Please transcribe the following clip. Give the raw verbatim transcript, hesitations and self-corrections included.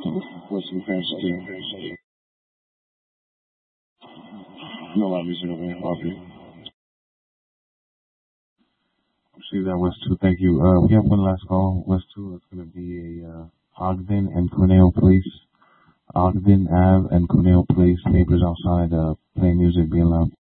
What's some parents do? No loud music over here. Coffee. See that West two. Thank you. Uh, we have one last call. West two. It's going to be a uh, Ogden and Cornell Place. Ogden Ave and Cornell Place. Neighbors outside uh, playing music, being loud.